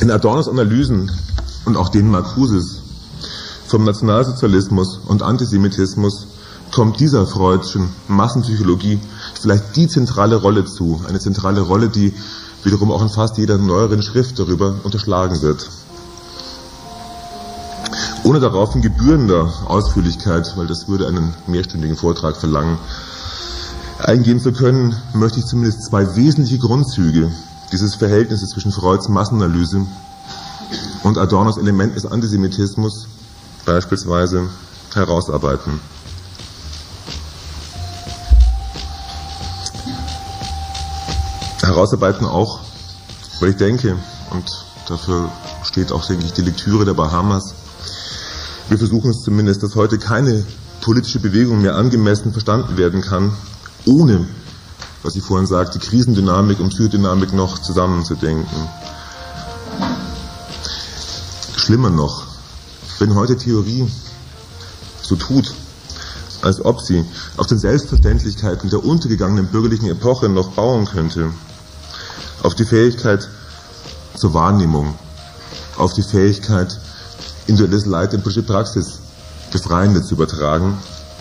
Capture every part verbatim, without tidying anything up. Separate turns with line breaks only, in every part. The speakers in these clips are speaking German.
In Adornos Analysen und auch denen Marcuses vom Nationalsozialismus und Antisemitismus kommt dieser freudschen Massenpsychologie vielleicht die zentrale Rolle zu, eine zentrale Rolle, die wiederum auch in fast jeder neueren Schrift darüber unterschlagen wird. Ohne darauf in gebührender Ausführlichkeit, weil das würde einen mehrstündigen Vortrag verlangen, eingehen zu können, möchte ich zumindest zwei wesentliche Grundzüge dieses Verhältnisses zwischen Freuds Massenanalyse und Adornos Element des Antisemitismus beispielsweise herausarbeiten. Herausarbeiten auch, weil ich denke, und dafür steht auch, denke ich, die Lektüre der Bahamas, wir versuchen es zumindest, dass heute keine politische Bewegung mehr angemessen verstanden werden kann, ohne, was ich vorhin sagte, Krisendynamik und Psychodynamik noch zusammenzudenken. Schlimmer noch, wenn heute Theorie so tut, als ob sie auf den Selbstverständlichkeiten der untergegangenen bürgerlichen Epoche noch bauen könnte, auf die Fähigkeit zur Wahrnehmung, auf die Fähigkeit, individuelles Leid in politische Praxis befreiende zu übertragen,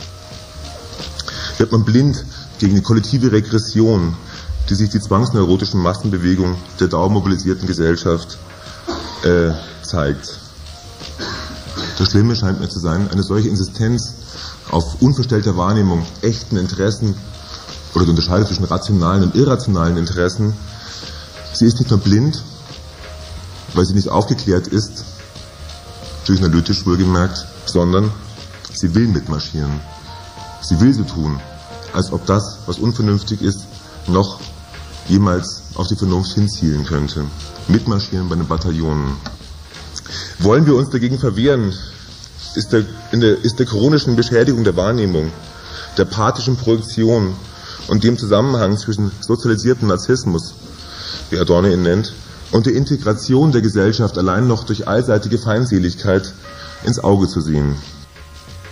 wird man blind gegen die kollektive Regression, die sich die zwangsneurotischen Massenbewegungen der dauermobilisierten Gesellschaft äh, zeigt. Das Schlimme scheint mir zu sein, eine solche Insistenz auf unverstellter Wahrnehmung, echten Interessen oder die Unterscheidung zwischen rationalen und irrationalen Interessen. Sie ist nicht nur blind, weil sie nicht aufgeklärt ist, psychoanalytisch wohlgemerkt, sondern sie will mitmarschieren. Sie will so tun, als ob das, was unvernünftig ist, noch jemals auf die Vernunft hinzielen könnte. Mitmarschieren bei den Bataillonen. Wollen wir uns dagegen verwehren, ist der, in der, ist der chronischen Beschädigung der Wahrnehmung, der pathischen Projektion und dem Zusammenhang zwischen sozialisiertem Narzissmus, wie Adorno ihn nennt, und der Integration der Gesellschaft allein noch durch allseitige Feindseligkeit ins Auge zu sehen.